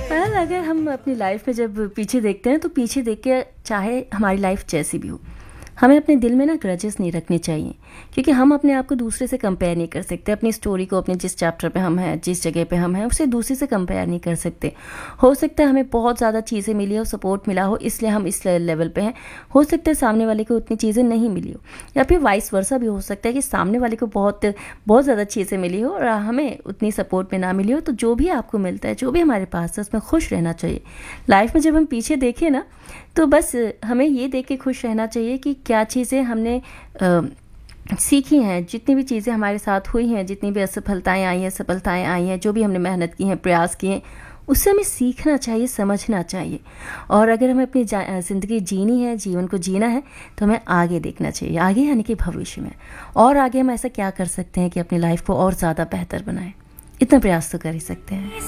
Well अगर हम अपनी लाइफ में जब पीछे देखते हैं तो पीछे देख के चाहे हमारी लाइफ जैसी भी हो, हमें अपने दिल में ना ग्रजेस नहीं रखने चाहिए, क्योंकि हम अपने आप को दूसरे से कंपेयर नहीं कर सकते। अपनी स्टोरी को अपने जिस चैप्टर पे हम हैं, जिस जगह पे हम हैं, उसे दूसरे से कंपेयर नहीं कर सकते। हो सकता है हमें बहुत ज़्यादा चीज़ें मिली हो, सपोर्ट मिला हो, इसलिए हम इस लेवल पे हैं। हो सकता है सामने वाले को उतनी चीज़ें नहीं मिली हो, या फिर वाइस वर्सा भी हो सकता है कि सामने वाले को बहुत बहुत ज़्यादा चीज़ें मिली हो और हमें उतनी सपोर्ट में ना मिली हो। तो जो भी आपको मिलता है, जो भी हमारे पास है, उसमें खुश रहना चाहिए। लाइफ में जब हम पीछे देखें ना, तो बस हमें ये देख के खुश रहना चाहिए कि क्या चीज़ें हमने सीखी हैं, जितनी भी चीज़ें हमारे साथ हुई हैं, जितनी भी असफलताएं आई हैं, सफलताएं आई हैं, जो भी हमने मेहनत की हैं, प्रयास किए हैं, उससे हमें सीखना चाहिए, समझना चाहिए। और अगर हमें अपनी ज़िंदगी जीनी है, जीवन को जीना है, तो हमें आगे देखना चाहिए, आगे यानी कि भविष्य में। और आगे हम ऐसा क्या कर सकते हैं कि अपनी लाइफ को और ज़्यादा बेहतर बनाएं। इतना प्रयास तो कर ही सकते हैं।